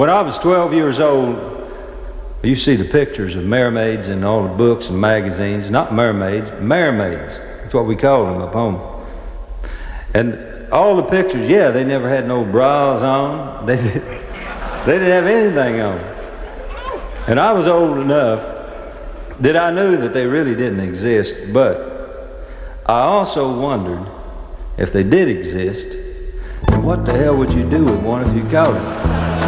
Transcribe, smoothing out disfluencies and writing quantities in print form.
When I was 12 years old, you see the pictures of mermaids in all the books and magazines. Not mermaids, mermaids. That's what we call them up home. And all the pictures, yeah, they never had no bras on. They didn't have anything on. And I was old enough that I knew that they really didn't exist, but I also wondered if they did exist, then what the hell would you do with one if you caught it?